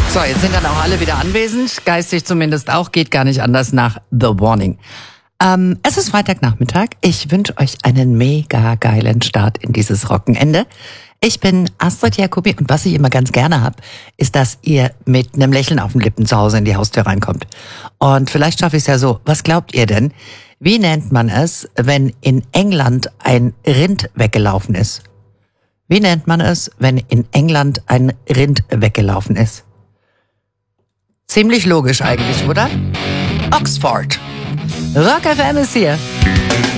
So, jetzt sind dann auch alle wieder anwesend, geistig zumindest auch, geht gar nicht anders nach The Warning. Es ist Freitagnachmittag. Ich wünsche euch einen mega geilen Start in dieses Wochenende. Ich bin Astrid Jacobi und was ich immer ganz gerne habe, ist, dass ihr mit einem Lächeln auf den Lippen zu Hause in die Haustür reinkommt. Und vielleicht schaffe ich es ja so. Was glaubt ihr denn? Wie nennt man es, wenn in England ein Rind weggelaufen ist? Wie nennt man es, wenn in England ein Rind weggelaufen ist? Ziemlich logisch eigentlich, oder? Oxford. Rock FM ist hier.